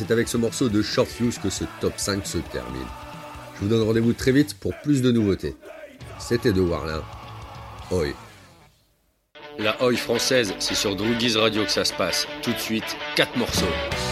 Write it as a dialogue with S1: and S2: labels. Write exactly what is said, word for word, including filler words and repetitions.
S1: c'est avec ce morceau de Short Fuse que ce top cinq se termine. Je vous donne rendez-vous très vite pour plus de nouveautés. C'était de Warlin. Oi.
S2: La Oi française, c'est sur Droogies Radio que ça se passe. Tout de suite, quatre morceaux.